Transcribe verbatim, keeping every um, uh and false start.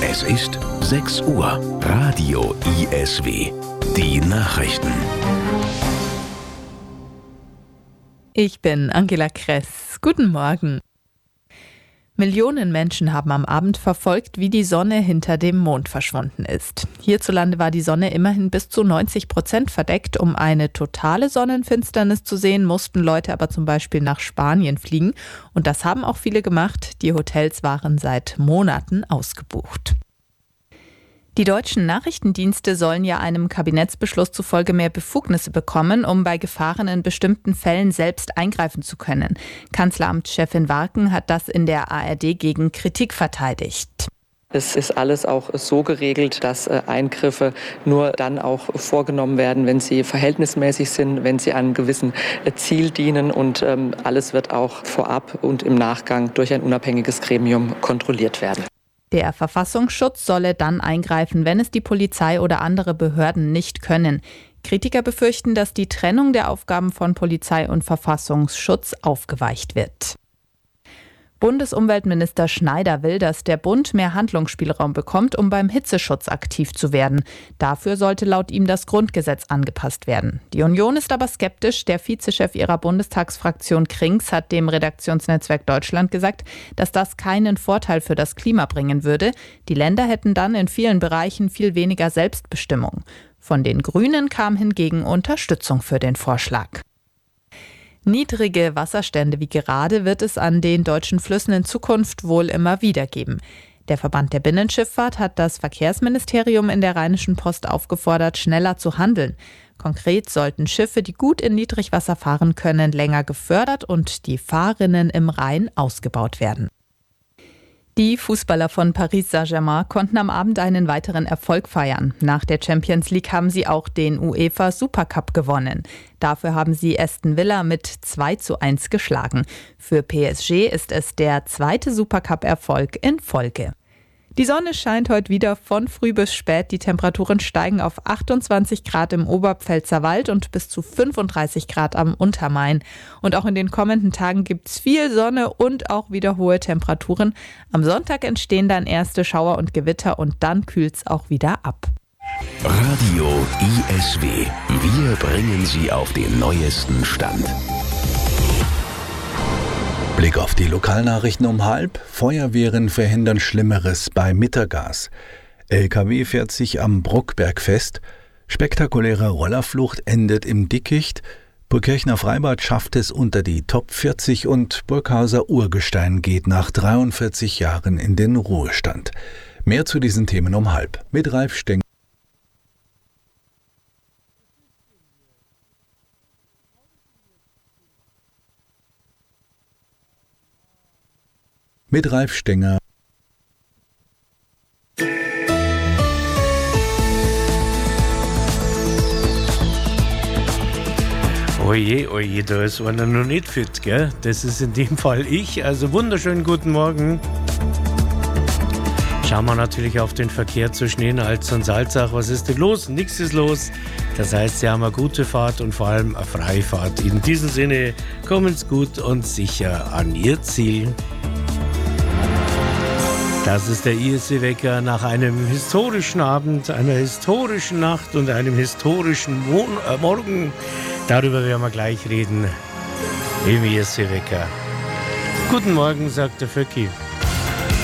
Es ist sechs Uhr. Radio I S W. Die Nachrichten. Ich bin Angela Kress. Guten Morgen. Millionen Menschen haben am Abend verfolgt, wie die Sonne hinter dem Mond verschwunden ist. Hierzulande war die Sonne immerhin bis zu neunzig Prozent verdeckt. Um eine totale Sonnenfinsternis zu sehen, mussten Leute aber zum Beispiel nach Spanien fliegen. Und das haben auch viele gemacht. Die Hotels waren seit Monaten ausgebucht. Die deutschen Nachrichtendienste sollen ja einem Kabinettsbeschluss zufolge mehr Befugnisse bekommen, um bei Gefahren in bestimmten Fällen selbst eingreifen zu können. Kanzleramtschefin Warken hat das in der A R D gegen Kritik verteidigt. Es ist alles auch so geregelt, dass Eingriffe nur dann auch vorgenommen werden, wenn sie verhältnismäßig sind, wenn sie einem gewissen Ziel dienen, und alles wird auch vorab und im Nachgang durch ein unabhängiges Gremium kontrolliert werden. Der Verfassungsschutz solle dann eingreifen, wenn es die Polizei oder andere Behörden nicht können. Kritiker befürchten, dass die Trennung der Aufgaben von Polizei und Verfassungsschutz aufgeweicht wird. Bundesumweltminister Schneider will, dass der Bund mehr Handlungsspielraum bekommt, um beim Hitzeschutz aktiv zu werden. Dafür sollte laut ihm das Grundgesetz angepasst werden. Die Union ist aber skeptisch. Der Vizechef ihrer Bundestagsfraktion Krings hat dem Redaktionsnetzwerk Deutschland gesagt, dass das keinen Vorteil für das Klima bringen würde. Die Länder hätten dann in vielen Bereichen viel weniger Selbstbestimmung. Von den Grünen kam hingegen Unterstützung für den Vorschlag. Niedrige Wasserstände wie gerade wird es an den deutschen Flüssen in Zukunft wohl immer wieder geben. Der Verband der Binnenschifffahrt hat das Verkehrsministerium in der Rheinischen Post aufgefordert, schneller zu handeln. Konkret sollten Schiffe, die gut in Niedrigwasser fahren können, länger gefördert und die Fahrrinnen im Rhein ausgebaut werden. Die Fußballer von Paris Saint-Germain konnten am Abend einen weiteren Erfolg feiern. Nach der Champions League haben sie auch den UEFA Supercup gewonnen. Dafür haben sie Aston Villa mit zwei zu eins geschlagen. Für P S G ist es der zweite Supercup-Erfolg in Folge. Die Sonne scheint heute wieder von früh bis spät. Die Temperaturen steigen auf achtundzwanzig Grad im Oberpfälzer Wald und bis zu fünfunddreißig Grad am Untermain. Und auch in den kommenden Tagen gibt es viel Sonne und auch wieder hohe Temperaturen. Am Sonntag entstehen dann erste Schauer und Gewitter und dann kühlt es auch wieder ab. Radio I S W. Wir bringen Sie auf den neuesten Stand. Blick auf die Lokalnachrichten um halb. Feuerwehren verhindern Schlimmeres bei Mittergas. L K W fährt sich am Bruckberg fest. Spektakuläre Rollerflucht endet im Dickicht. Burgkirchner Freibad schafft es unter die Top vierzig und Burghauser Urgestein geht nach dreiundvierzig Jahren in den Ruhestand. Mehr zu diesen Themen um halb mit Ralf Steng. Mit Ralf Stenger. Oje, oje, da ist einer noch nicht fit, gell? Das ist in dem Fall ich. Also wunderschönen guten Morgen. Schauen wir natürlich auf den Verkehr zwischen Inhalt und Salzach. Was ist denn los? Nichts ist los. Das heißt, Sie haben eine gute Fahrt und vor allem eine freie Fahrt. In diesem Sinne, kommen Sie gut und sicher an Ihr Ziel. Das ist der I S W-Wecker nach einem historischen Abend, einer historischen Nacht und einem historischen Mon- äh, Morgen. Darüber werden wir gleich reden im I S W-Wecker. Guten Morgen, sagt der Vöcki.